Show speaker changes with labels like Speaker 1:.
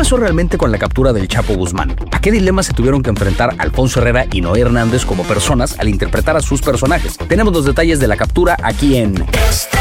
Speaker 1: pasó realmente con la captura del Chapo Guzmán? ¿A qué dilemas se tuvieron que enfrentar Alfonso Herrera y Noé Hernández como personas al interpretar a sus personajes? Tenemos los detalles de la captura aquí en